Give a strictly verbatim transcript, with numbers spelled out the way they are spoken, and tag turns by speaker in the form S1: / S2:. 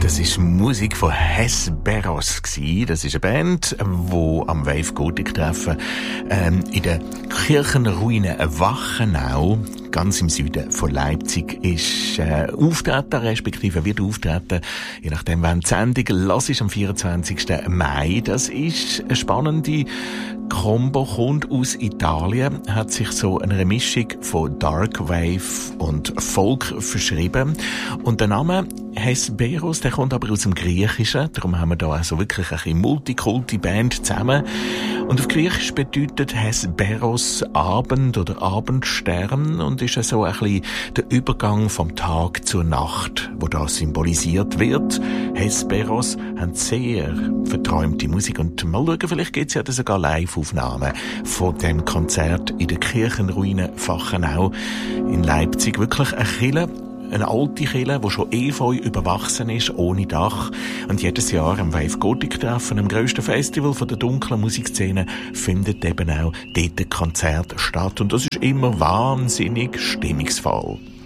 S1: Das ist Musik von Hesperros gsi. Das ist eine Band, wo am Wave Gothic Treffen ähm, in der Kirchenruine Wachenau, ganz im Süden von Leipzig, ist äh, auftreten, respektive wird auftreten, je nachdem, wann die Sendung los ist, am vierundzwanzigsten Mai. Das ist eine spannende Combo, kommt aus Italien, hat sich so eine Mischung von Dark Wave und Folk verschrieben. Und der Name Hesperros, der kommt aber aus dem Griechischen. Darum haben wir da also wirklich eine Multikulti-Band zusammen. Und auf Griechisch bedeutet Hesperros Abend oder Abendstern und ist so ein bisschen der Übergang vom Tag zur Nacht, wo da symbolisiert wird. Hesperros haben sehr verträumte Musik und mal schauen, vielleicht gibt's ja sogar Live-Aufnahmen von dem Konzert in der Kirchenruine Wachenau in Leipzig. Wirklich eine Kirche, eine alte Kirche, die schon Efeu überwachsen ist, ohne Dach. Und jedes Jahr am Wave Gothic Treffen, am grössten Festival von der dunklen Musikszene, findet eben auch dort ein Konzert statt. Und das ist immer wahnsinnig stimmungsvoll.